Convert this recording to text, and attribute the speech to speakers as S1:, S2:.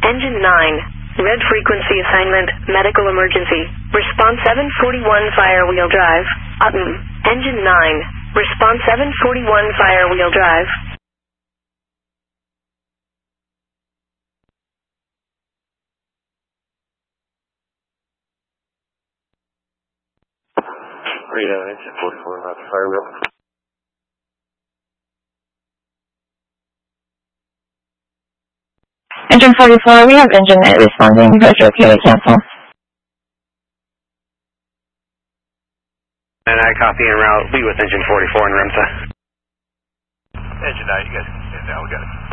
S1: Engine 9. Red frequency assignment, medical emergency. Response 741 fire wheel drive. Engine 9. Response 741 fire wheel drive.
S2: Engine 44, not fire wheel.
S3: Engine 44, we have engine 8 responding. You guys are okay to cancel.
S4: And I copy en route. Be with engine 44 in REMSA.
S2: Engine 9, you guys can stand down. We got it.